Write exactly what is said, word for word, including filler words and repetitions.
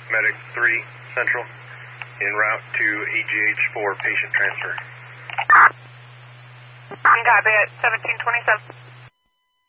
Medic three Central, en route to A G H for patient transfer. Copy at seventeen twenty-seven.